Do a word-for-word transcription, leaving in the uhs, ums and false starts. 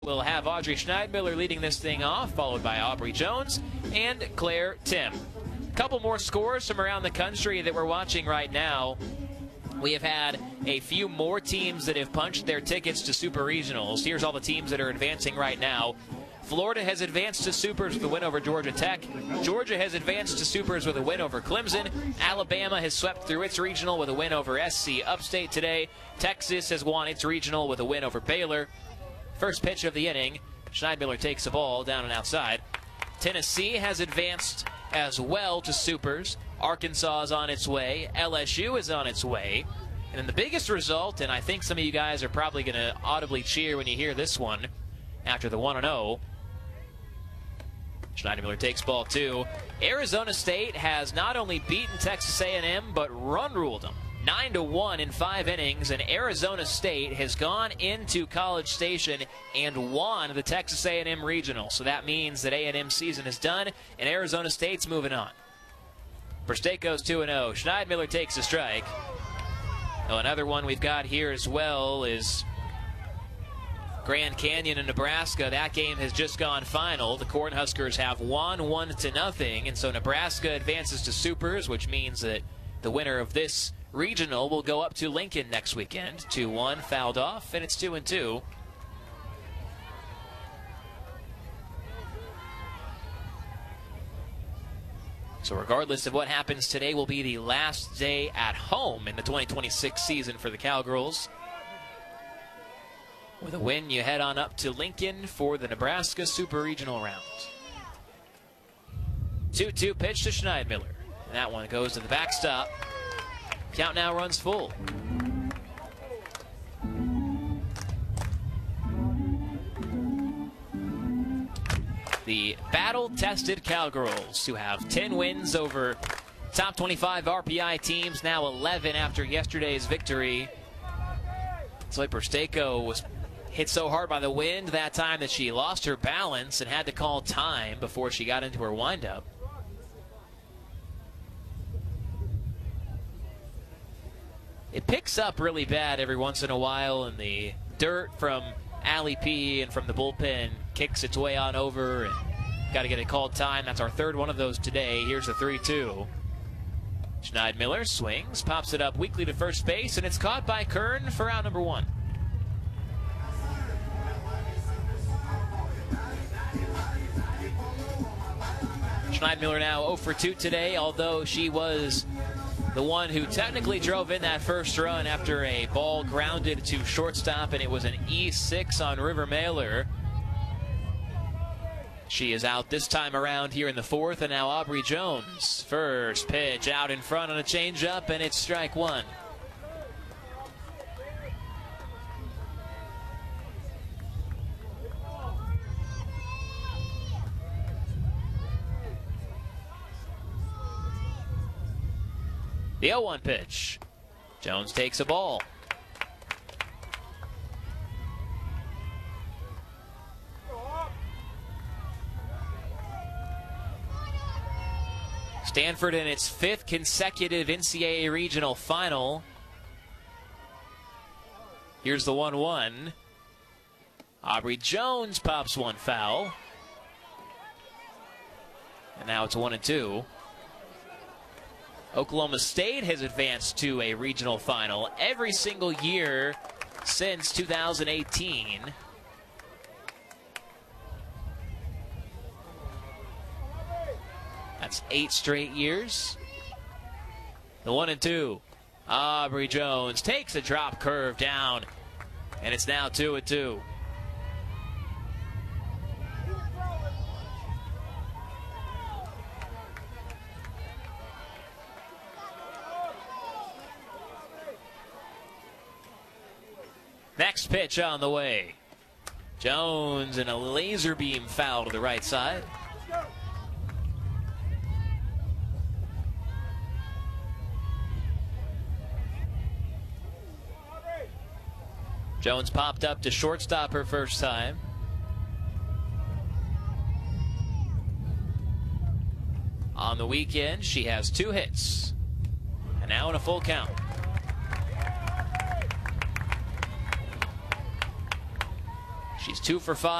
We'll have Audrey Schneidmiller leading this thing off, followed by Aubrey Jones and Claire Tim. A couple more scores from around the country that we're watching right now. We have had a few more teams that have punched their tickets to Super Regionals. Here's all the teams that are advancing right now. Florida has advanced to Supers with a win over Georgia Tech. Georgia has advanced to Supers with a win over Clemson. Alabama has swept through its regional with a win over S C Upstate today. Texas has won its regional with a win over Baylor. First pitch of the inning, Schneidmiller takes the ball down and outside. Tennessee has advanced as well to Supers. Arkansas is on its way. L S U is on its way. And then the biggest result, and I think some of you guys are probably going to audibly cheer when you hear this one after the one and oh. Schneidmiller takes ball two. Arizona State has not only beaten Texas A and M, but run ruled them. nine to one in five innings, and Arizona State has gone into College Station and won the Texas A and M Regional. So that means that A and M season is done, and Arizona State's moving on. Versteko's two and oh. Schneidmiller takes a strike. Oh, another one we've got here as well is Grand Canyon in Nebraska. That game has just gone final. The Cornhuskers have won one to nothing, and so Nebraska advances to Supers, which means that the winner of this regional will go up to Lincoln next weekend. two one, fouled off, and it's two and two. So regardless of what happens today, will be the last day at home in the twenty twenty-six season for the Cowgirls. With a win, you head on up to Lincoln for the Nebraska Super Regional round. two two pitch to Schneidmiller. And that one goes to the backstop. Count now runs full. The battle-tested Cowgirls, who have ten wins over top twenty-five R P I teams, now eleven after yesterday's victory. It's like Versteko was hit so hard by the wind that time that she lost her balance and had to call time before she got into her windup. It picks up really bad every once in a while, and the dirt from Allie P and from the bullpen kicks its way on over, and got to get it called time. That's our third one of those today. Here's the three two. Schneidmiller swings, pops it up weakly to first base, and it's caught by Kern for out number one. Schneidmiller now oh for two today, although she was the one who technically drove in that first run after a ball grounded to shortstop, and it was an E six on River Mailer. She is out this time around here in the fourth, and now Aubrey Jones. First pitch out in front on a changeup, and it's strike one. The oh one pitch. Jones takes a ball. Stanford in its fifth consecutive N C double A regional final. Here's the one one. Aubrey Jones pops one foul. And now it's one and two. Oklahoma State has advanced to a regional final every single year since two thousand eighteen. That's eight straight years. The one and two. Aubrey Jones takes a drop curve down, and it's now two and two. Next pitch on the way. Jones and a laser beam foul to the right side. Jones popped up to shortstop her first time. On the weekend, she has two hits. And now in a full count. She's two for five.